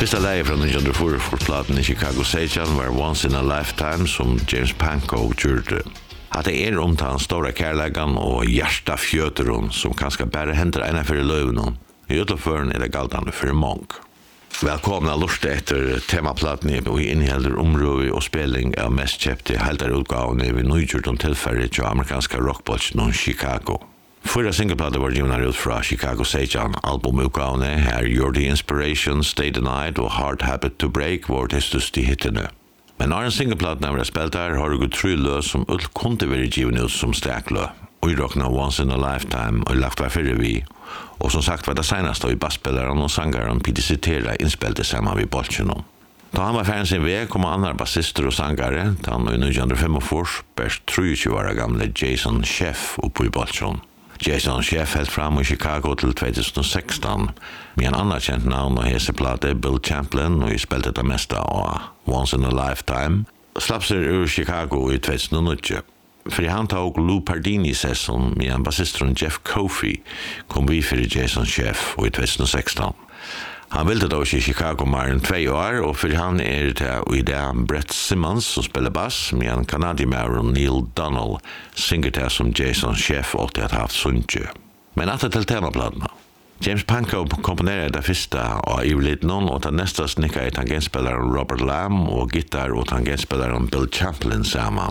Första läget från 1944-platen i Chicago Station var Once in a Lifetime som James Pankow gjorde. Att det är om den stora kärlekan och hjärta fjöteron som kanske bara händer ena för löven. I utlöfören är det galtande för många. Välkomna lust efter temaplaten och innehåller område och spelning av mest köpte heltarutgåvan vid nygjort tillfället till amerikanska rockbollen från Chicago. Förra singleplaten var givna ut från Chicago Station albumutgåvan här You're the Inspiration, Stay the Night och Hard Habit to Break var det största hittarna. Men när en singleplaten är spelat där har det gått trylö som ull kunde vara givna ut som stäklö. Och i rockna Once in a Lifetime och lagt var förra vi. Och som sagt var det senaste i basspelaren och sangaren Peter Cetera inspelade samman vid bollen. Då han var färdig sin väg kom andra bassister och sangare. Då han i 1945 bäst 23 år gamla Jason Scheff upp i bollen. Jason Scheff helt fram i Chicago till 2016 med en annan känt namn och heseplate Bill Champlin och spelade det mesta av Once in a Lifetime. Slapp sig ur Chicago i 2009. För han tog Lou Pardini-session med en bassistron Jeff Kofi kom vi för Jason Scheff i 2016. Han ville då i Chicago mer än 2 år och för han är det i det Brett Simmons som spelar bass med en kanadier Neil Donald synger det som Jason Scheff åter att haft sunche. Men att det till temaplaterna. James Pankow komponerade det första av Evelyn och den nästa snickade i tangentspelaren Robert Lamb och gitarr och tangentspelaren Bill Champlin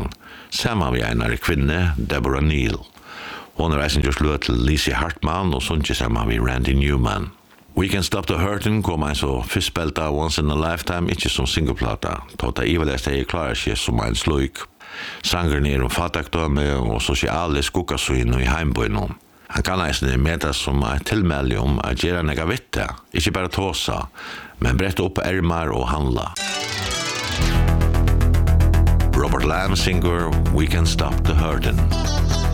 samman med en kvinna, Deborah Neal. Hon reisen just löt till Lizzie Hartman och sunche samman med Randy Newman. We Can Stop the Hurtin' kom alltså fyrspelta Once in a Lifetime, inte som singleplata. Tota iveleste är klara sig som en sluk. Sangren är fattakdöme och sociala skuggasyn i heimböjnen. Han kan nästan mäta som ett tillmäle om att göra några vitta, inte bara tåsa, men berätta upp ärmar och handla. Robert Lamb singer We Can Stop the Hurtin'.